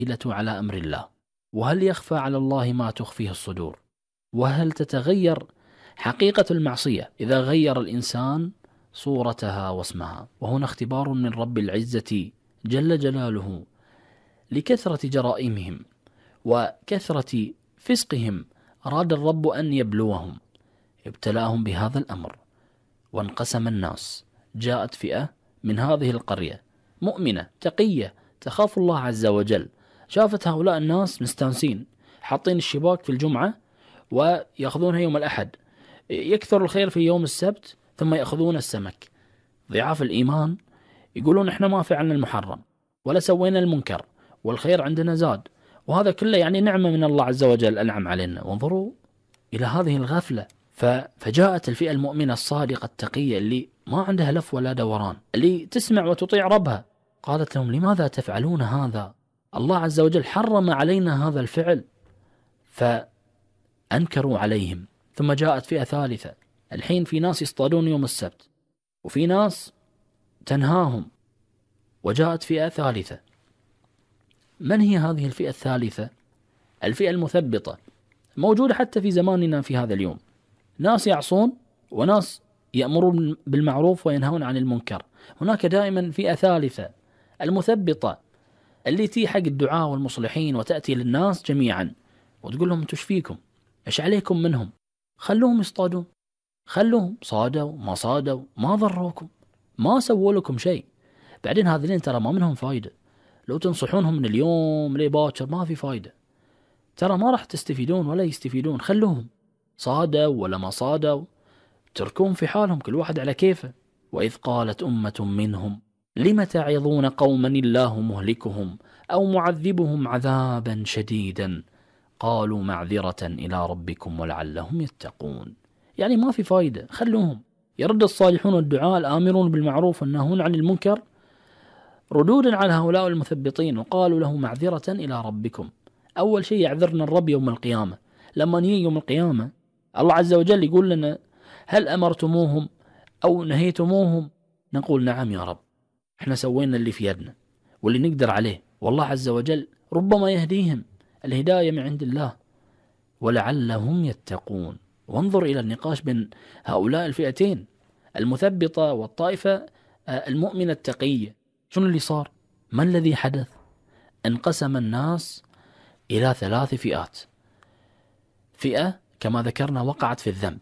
على أمر الله؟ وهل يخفى على الله ما تخفيه الصدور؟ وهل تتغير حقيقة المعصية إذا غير الإنسان صورتها واسمها؟ وهنا اختبار من رب العزة جل جلاله لكثرة جرائمهم وكثرة فسقهم، أراد الرب أن يبلوهم، ابتلاهم بهذا الأمر. وانقسم الناس. جاءت فئة من هذه القرية مؤمنة تقية تخاف الله عز وجل، شافت هؤلاء الناس مستانسين، حاطين الشباك في الجمعة ويأخذونها يوم الأحد، يكثر الخير في يوم السبت ثم يأخذون السمك. ضعاف الإيمان يقولون إحنا ما فعلنا المحرم ولا سوينا المنكر والخير عندنا زاد، وهذا كله يعني نعمة من الله عز وجل أنعم علينا. وانظروا إلى هذه الغفلة. فجاءت الفئة المؤمنة الصادقة التقية اللي ما عندها لف ولا دوران، اللي تسمع وتطيع ربها، قالت لهم: لماذا تفعلون هذا؟ الله عز وجل حرم علينا هذا الفعل. فأنكروا عليهم. ثم جاءت فئة ثالثة. الحين في ناس يصطادون يوم السبت وفي ناس تنهاهم. وجاءت فئة ثالثة. من هي هذه الفئة الثالثة؟ الفئة المثبطة، موجودة حتى في زماننا في هذا اليوم. ناس يعصون وناس يأمرون بالمعروف وينهون عن المنكر. هناك دائما فئة ثالثة، المثبطة، اللي تي حق الدعاء والمصلحين وتأتي للناس جميعا وتقول لهم: انتوش فيكم؟ ايش عليكم منهم؟ خلوهم يصطادون، خلوهم، صادوا ما صادوا ما ضروكم، ما سووا لكم شيء. بعدين هذين ترى ما منهم فايدة، لو تنصحونهم من اليوم ليه باكر ما في فايدة، ترى ما راح تستفيدون ولا يستفيدون. خلوهم، صادوا ولا ما صادوا تركوهم في حالهم، كل واحد على كيفه. وإذ قالت أمة منهم لم تعظون قوما الله مهلكهم أو معذبهم عذابا شديدا قالوا معذرة إلى ربكم ولعلهم يتقون. يعني ما في فايدة، خلوهم. يرد الصالحون والدعاء الآمرون بالمعروف والناهون عن المنكر ردودا على هؤلاء المثبطين، وقالوا له: معذرة إلى ربكم. أول شيء يعذرنا الرب يوم القيامة. لما نيجي يوم القيامة الله عز وجل يقول لنا: هل أمرتموهم أو نهيتموهم؟ نقول: نعم يا رب، احنا سوينا اللي في يدنا واللي نقدر عليه، والله عز وجل ربما يهديهم، الهداية من عند الله، ولعلهم يتقون. وانظر إلى النقاش بين هؤلاء الفئتين، المثبطة والطائفة المؤمنة التقية. شنو اللي صار؟ ما الذي حدث؟ انقسم الناس إلى 3 فئات. فئة كما ذكرنا وقعت في الذنب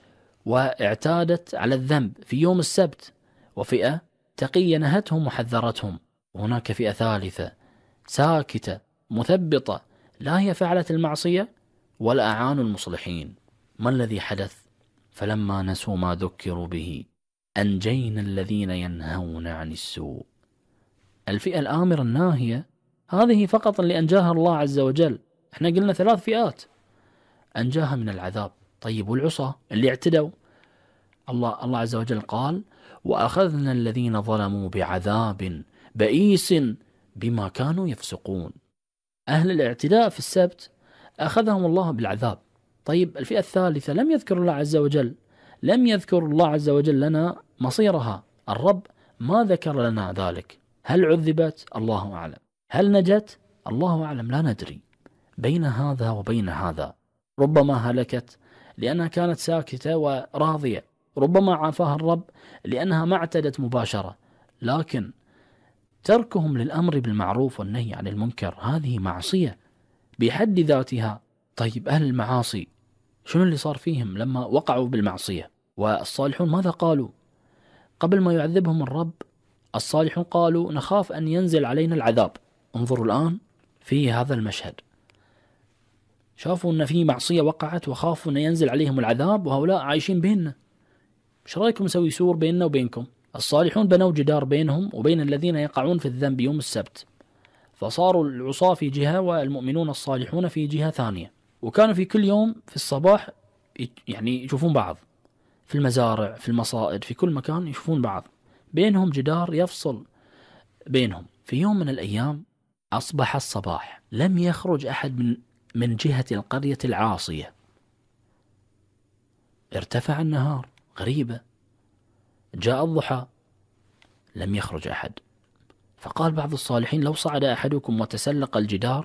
واعتادت على الذنب في يوم السبت، وفئة تقية نهتهم وحذرتهم. وهناك فئة ثالثة ساكتة مثبطة، لا هي فعلت المعصية ولا أعانوا المصلحين. ما الذي حدث؟ فلما نسوا ما ذكروا به أنجينا الذين ينهون عن السوء. الفئة الآمرة الناهية هذه فقط اللي أنجاها الله عز وجل. احنا قلنا 3 فئات أنجاها من العذاب. طيب والعصاة اللي اعتدوا؟ الله عز وجل قال: وأخذنا الذين ظلموا بعذاب بئيس بما كانوا يفسقون. أهل الاعتداء في السبت أخذهم الله بالعذاب. طيب الفئة الثالثة لم يذكر الله عز وجل، لم يذكر الله عز وجل لنا مصيرها. الرب ما ذكر لنا ذلك. هل عذبت؟ الله أعلم. هل نجت؟ الله أعلم، لا ندري. بين هذا وبين هذا ربما هلكت لأنها كانت ساكتة وراضية، ربما عافاها الرب لأنها ما اعتدت مباشرة. لكن تركهم للأمر بالمعروف والنهي عن المنكر هذه معصية بحد ذاتها. طيب أهل المعاصي شنو اللي صار فيهم لما وقعوا بالمعصية؟ والصالحون ماذا قالوا قبل ما يعذبهم الرب؟ الصالحون قالوا: نخاف أن ينزل علينا العذاب. انظروا الآن في هذا المشهد، شافوا أن في معصية وقعت وخافوا أن ينزل عليهم العذاب، وهؤلاء عايشين بيننا. ايش رايكم نسوي سور بيننا وبينكم؟ الصالحون بنوا جدار بينهم وبين الذين يقعون في الذنب يوم السبت، فصاروا العصاة في جهة والمؤمنون الصالحون في جهة ثانية. وكانوا في كل يوم في الصباح يعني يشوفون بعض في المزارع، في المصائد، في كل مكان يشوفون بعض، بينهم جدار يفصل بينهم. في يوم من الأيام أصبح الصباح، لم يخرج أحد من جهة القرية العاصية. ارتفع النهار، غريبة. جاء الضحى، لم يخرج أحد. فقال بعض الصالحين: لو صعد أحدكم وتسلق الجدار